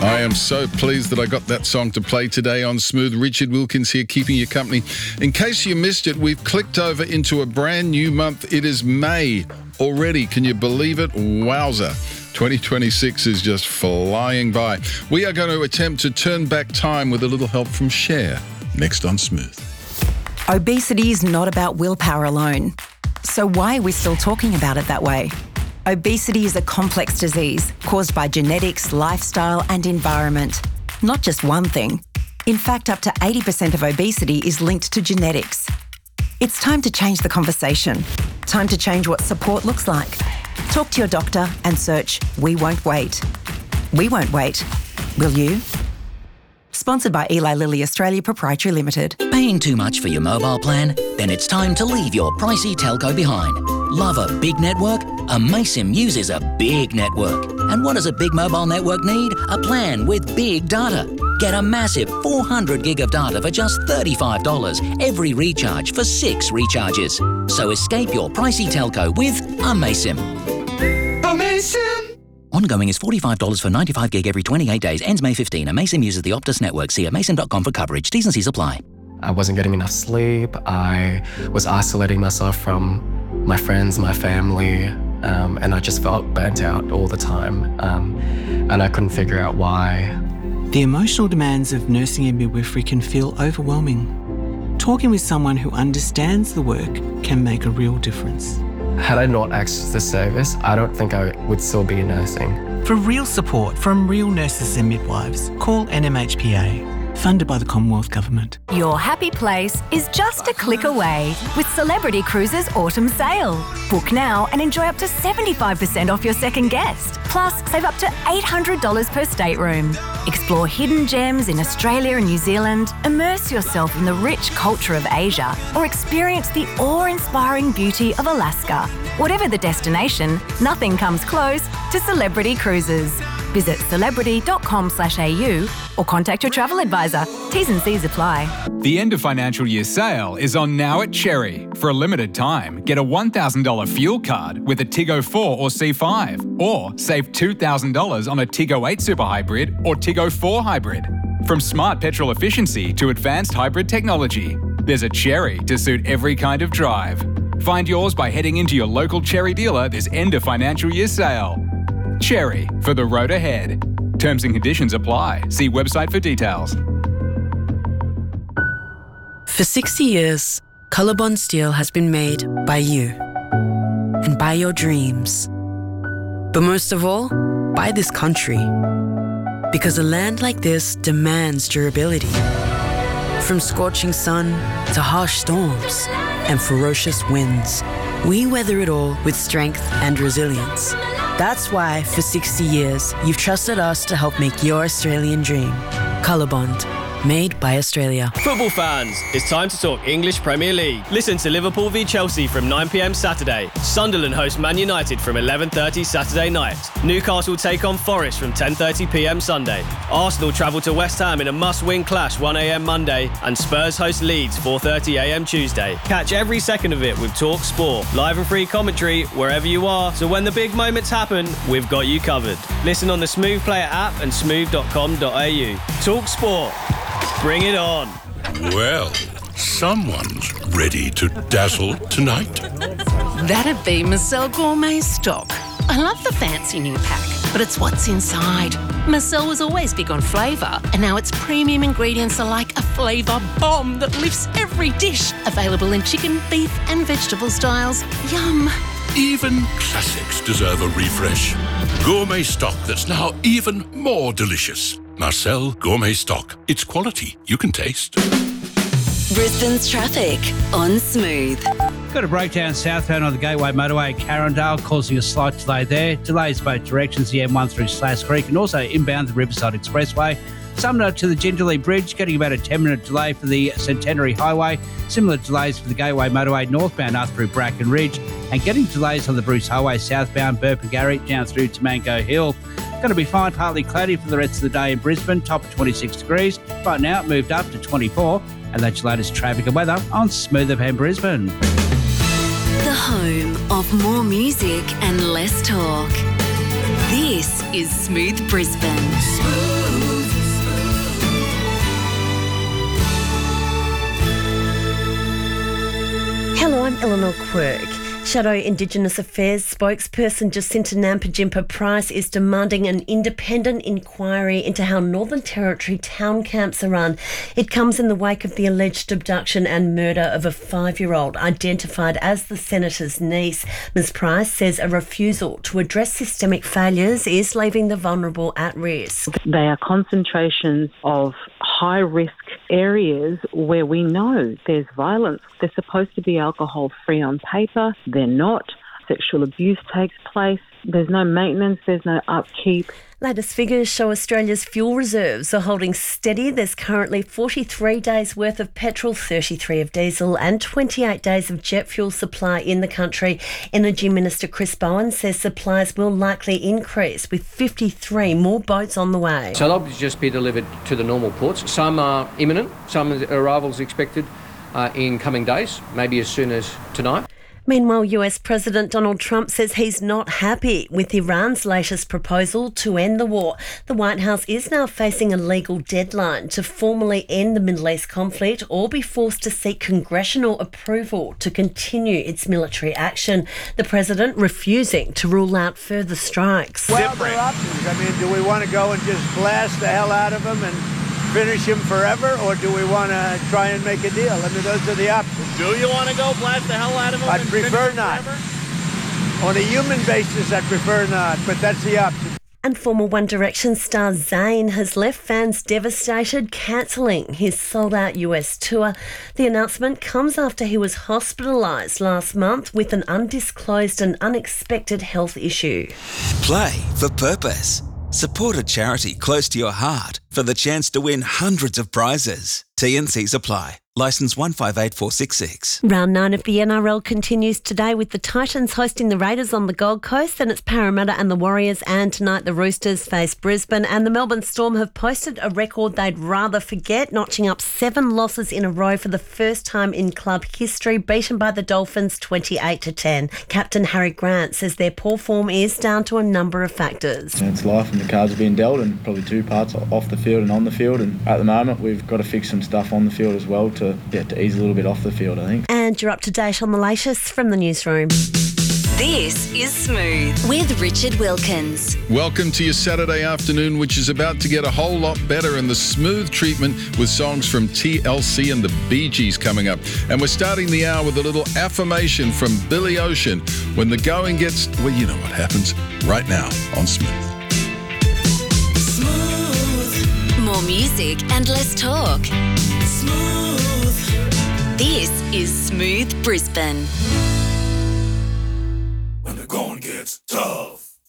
I am so pleased that I got that song to play today on Smooth. Richard Wilkins here, keeping you company. In case you missed it, we've clicked over into a brand new month. It is May already. Can you believe it? Wowza. 2026 is just flying by. We are going to attempt to turn back time with a little help from Cher. Next on Smooth. Obesity is not about willpower alone. So why are we still talking about it that way? Obesity is a complex disease caused by genetics, lifestyle and environment. Not just one thing. In fact, up to 80% of obesity is linked to genetics. It's time to change the conversation. Time to change what support looks like. Talk to your doctor and search We Won't Wait. We won't wait. Will you? Sponsored by Eli Lilly Australia Proprietary Limited. Paying too much for your mobile plan? Then it's time to leave your pricey telco behind. Love a big network? Amaysim uses a big network. And what does a big mobile network need? A plan with big data. Get a massive 400 gig of data for just $35 every recharge for 6 recharges. So escape your pricey telco with Amaysim. Amaysim! Ongoing is $45 for 95 gig every 28 days. Ends May 15. Amaysim uses the Optus network. See amaysim.com for coverage. T's and C's apply. I wasn't getting enough sleep. I was isolating myself from my friends, my family, and I just felt burnt out all the time. And I couldn't figure out why. The emotional demands of nursing and midwifery can feel overwhelming. Talking with someone who understands the work can make a real difference. Had I not accessed the service, I don't think I would still be nursing. For real support from real nurses and midwives, call NMHPA. Funded by the Commonwealth Government. Your happy place is just a click away with Celebrity Cruises Autumn Sale. Book now and enjoy up to 75% off your second guest. Plus, save up to $800 per stateroom. Explore hidden gems in Australia and New Zealand, immerse yourself in the rich culture of Asia, or experience the awe-inspiring beauty of Alaska. Whatever the destination, nothing comes close to Celebrity Cruises. Visit celebrity.com/au or contact your travel advisor. T's and C's apply. The end of financial year sale is on now at Cherry. For a limited time, get a $1,000 fuel card with a Tiggo 4 or C5, or save $2,000 on a Tiggo 8 Super Hybrid or Tiggo 4 Hybrid. From smart petrol efficiency to advanced hybrid technology, there's a Cherry to suit every kind of drive. Find yours by heading into your local Cherry dealer this end of financial year sale. Cherry, for the road ahead. Terms and conditions apply. See website for details. For 60 years, Colorbond Steel has been made by you and by your dreams. But most of all, by this country. Because a land like this demands durability. From scorching sun to harsh storms and ferocious winds, we weather it all with strength and resilience. That's why, for 60 years, you've trusted us to help make your Australian dream. Colorbond. Made by Australia. Football fans, it's time to talk English Premier League. Listen to Liverpool v Chelsea from 9 p.m. Saturday. Sunderland host Man United from 11:30 Saturday night. Newcastle take on Forest from 10:30 p.m. Sunday. Arsenal travel to West Ham in a must-win clash 1 a.m. Monday, and Spurs host Leeds 4:30 a.m. Tuesday. Catch every second of it with Talk Sport, live and free commentary wherever you are. So when the big moments happen, we've got you covered. Listen on the Smooth Player app and smooth.com.au. Talk Sport. Bring it on. Well, someone's ready to dazzle tonight. That'd be Marcel Gourmet Stock. I love the fancy new pack, but it's what's inside. Marcel was always big on flavour, and now its premium ingredients are like a flavour bomb that lifts every dish. Available in chicken, beef and vegetable styles. Yum. Even classics deserve a refresh. Gourmet Stock that's now even more delicious. Marcel Gourmet Stock. It's quality you can taste. Brisbane's traffic on Smooth. Got a breakdown southbound on the Gateway Motorway at Carindale, causing a slight delay there. Delays both directions, the M1 through Slash Creek, and also inbound the Riverside Expressway. Sumner to the Jindalee Bridge, getting about a 10-minute delay for the Centenary Highway. Similar delays for the Gateway Motorway northbound up through Bracken Ridge, and getting delays on the Bruce Highway southbound Burpengary down through to Mango Hill. Going to be fine, partly cloudy for the rest of the day in Brisbane, top of 26 degrees. Right now, it moved up to 24. And that's your latest traffic and weather on Smooth FM Brisbane. The home of more music and less talk. This is Smooth Brisbane. Smooth. I'm Eleanor Quirk. Shadow Indigenous Affairs spokesperson Jacinta Nampijinpa Price is demanding an independent inquiry into how Northern Territory town camps are run. It comes in the wake of the alleged abduction and murder of a 5-year-old identified as the Senator's niece. Ms Price says a refusal to address systemic failures is leaving the vulnerable at risk. They are concentrations of high-risk areas where we know there's violence. They're supposed to be alcohol-free on paper. They're not. Sexual abuse takes place. There's no maintenance. There's no upkeep. Latest figures show Australia's fuel reserves are holding steady. There's currently 43 days' worth of petrol, 33 of diesel and 28 days of jet fuel supply in the country. Energy Minister Chris Bowen says supplies will likely increase with 53 more boats on the way. So they'll just be delivered to the normal ports. Some are imminent, some arrivals expected in coming days, maybe as soon as tonight. Meanwhile, US President Donald Trump says he's not happy with Iran's latest proposal to end the war. The White House is now facing a legal deadline to formally end the Middle East conflict or be forced to seek congressional approval to continue its military action. The president refusing to rule out further strikes. Well, there are options. I mean, do we want to go and just blast the hell out of them and finish him forever, or do we want to try and make a deal? I mean, those are the options. Do you want to go blast the hell out of him? I'd prefer not. On a human basis, I'd prefer not, but that's the option. And former One Direction star Zayn has left fans devastated, cancelling his sold-out US tour. The announcement comes after he was hospitalised last month with an undisclosed and unexpected health issue. Play for purpose. Support a charity close to your heart for the chance to win hundreds of prizes. T&Cs apply. Licence 158466. Round 9 of the NRL continues today with the Titans hosting the Raiders on the Gold Coast. Then it's Parramatta and the Warriors, and tonight the Roosters face Brisbane. And the Melbourne Storm have posted a record they'd rather forget, notching up 7 losses in a row for the first time in club history, beaten by the Dolphins 28-10. Captain Harry Grant says their poor form is down to a number of factors. It's life and the cards are being dealt, and probably 2 parts off the field and on the field. And at the moment we've got to fix some stuff on the field as well to ease a little bit off the field, I think. And you're up to date on the latest from the newsroom. This is Smooth with Richard Wilkins. Welcome to your Saturday afternoon, which is about to get a whole lot better in the smooth treatment with songs from TLC and the Bee Gees coming up. And we're starting the hour with a little affirmation from Billy Ocean. When the going gets, well, you know what happens right now on Smooth. Smooth. More music and less talk. Smooth. This is Smooth Brisbane. When the going gets tough.